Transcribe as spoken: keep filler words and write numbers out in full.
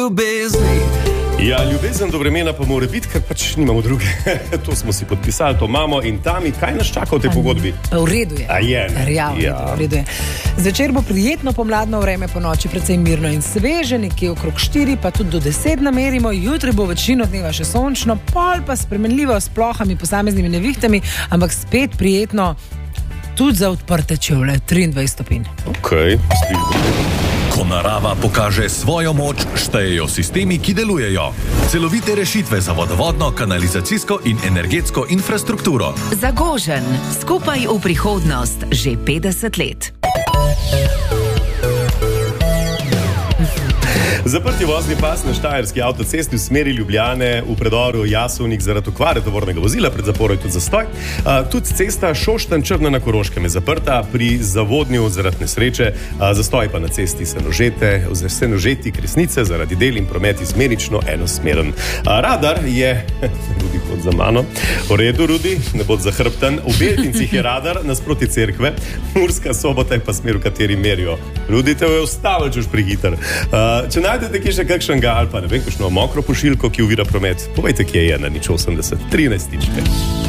ljubezni. Ja, ljubezen do vremena pa mora biti, ker pač nimamo druge. To smo si podpisali, to imamo in tam in kaj nas čaka v tej pogodbi? V redu je. A je, ne? Ja, v redu, Ja. v redu je. Zvečer bo prijetno pomladno vreme, po noči precej mirno in sveže, nekje okrog štiri, pa tudi do deset namerimo. Jutri bo večino dneva še sončno, pol pa spremenljivo s plohami, posameznimi nevihtami, ampak spet prijetno tudi za odprte čevlje, triindvajset stopinj. Okej, okay. Ko narava pokaže svojo moč, štejejo sistemi, ki delujejo. Celovite rešitve za vodovodno, kanalizacijsko in energetsko infrastrukturo. Zagožen, skupaj v prihodnost, že petdeset let. Zaprti vozni pas na štajerski avtocesti v smeri Ljubljane v predoru Jasovnik zaradi okvare tovornega vozila, pred zaporom je tudi zastoj. Uh, tudi cesta Šoštanj-Črna na Koroškem je zaprta pri Zavodnju zaradi nesreče, uh, zastoj pa na cesti Senožete, Senožeti Kresnice zaradi del in promet izmenično enosmeren. Uh, radar je, Rudi hod za mano, v redu Rudi, ne bod zahrbten, v Beltincih je radar nasproti cerkve, Murska Sobota je pa smer, v kateri merijo. Rudi, te je ustavil, če už prihiter. Uh, če najdete kje še kakšnega ali pa ne vem, kakšno mokro pošiljko, ki uvira promet, povejte, kje je na nič osemdeset, trinajst nič pet.